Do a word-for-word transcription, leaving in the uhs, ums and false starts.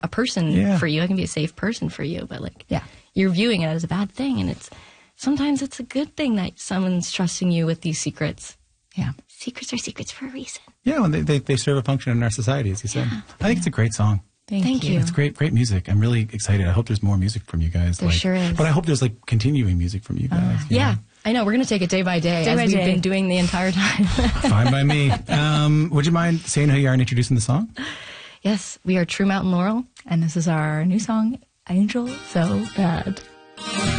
a person yeah. for you. I can be a safe person for you, but like, yeah. you're viewing it as a bad thing. And it's, sometimes it's a good thing that someone's trusting you with these secrets. Yeah. Secrets are secrets for a reason. Yeah, well, they, they, they serve a function in our society, as you said. Yeah. I think it's a great song. Thank, Thank you. you. It's great, great music. I'm really excited. I hope there's more music from you guys. There like, sure is. But I hope there's like continuing music from you guys. Uh, you Yeah. know? I know. We're going to take it day by day, Day as by we've day. been doing the entire time. Fine by me. Um, would you mind saying who you are and introducing the song? Yes, we are True Mountain Laurel. And this is our new song, Angel So Bad.